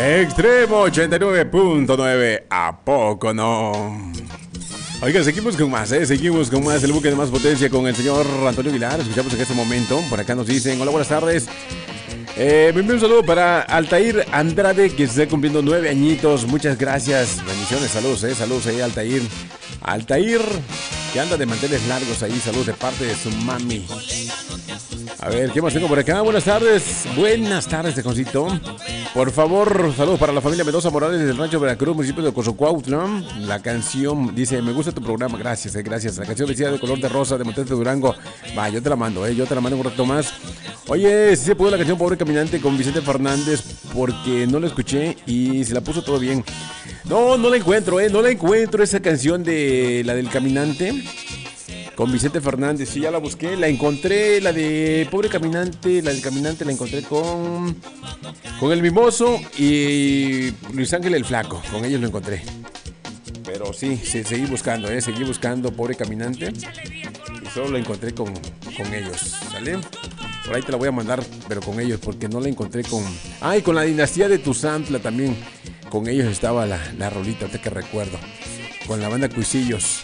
Extremo 89.9. ¿A poco no? Oiga, seguimos con más, seguimos con más. El buque de más potencia con el señor Antonio Aguilar. Escuchamos en este momento. Por acá nos dicen: hola, buenas tardes. Me envío un saludo para Altair Andrade, que está cumpliendo 9 añitos. Muchas gracias. Bendiciones, saludos, saludos ahí, Altair. Altair, que anda de manteles largos ahí. Saludos de parte de su mami. A ver, ¿qué más tengo por acá? Buenas tardes, Tejoncito. Por favor, saludos para la familia Mendoza Morales del Rancho Veracruz, municipio de Cozocuautla. La canción dice: me gusta tu programa, gracias, gracias. La canción vestida de color de rosa de Montes de Durango. Va, yo te la mando, yo te la mando un rato más. Oye, si se pudo la canción Pobre Caminante con Vicente Fernández, porque no la escuché y se la puso todo bien. No la encuentro, no la encuentro esa canción de la del Caminante. Con Vicente Fernández, sí, ya la busqué, la encontré, la de Pobre Caminante, la del Caminante la encontré con El Mimoso y Luis Ángel el Flaco, con ellos lo encontré. Pero sí, seguí buscando Pobre Caminante y solo la encontré con ellos, ¿sale? Por ahí te la voy a mandar, pero con ellos, porque no la encontré con... y con la Dinastía de Tuzantla también, con ellos estaba la rolita, ahorita que recuerdo, con la banda Cuisillos.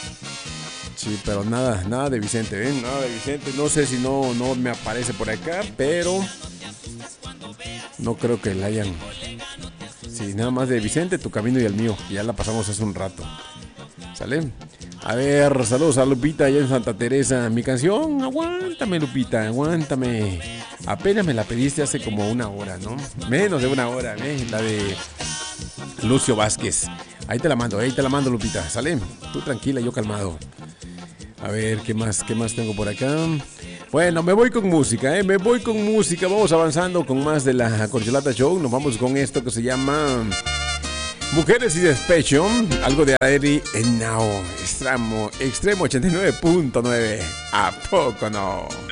Sí, pero nada de Vicente, nada de Vicente. No sé si no me aparece por acá, pero no creo que la hayan. Sí, nada más de Vicente, Tu Camino y el Mío. Ya la pasamos hace un rato. ¿Sale? A ver, saludos a Lupita allá en Santa Teresa. Mi canción, aguántame, Lupita, aguántame. Apenas me la pediste hace como una hora, ¿no? Menos de una hora, la de Lucio Vázquez. Ahí te la mando, Lupita. ¿Sale? Tú tranquila, yo calmado. A ver, ¿qué más tengo por acá? Bueno, me voy con música, Vamos avanzando con más de la Corcholata Show. Nos vamos con esto que se llama Mujeres y Despecho. Algo de Aeri en Now. Extremo 89.9. ¿A poco no?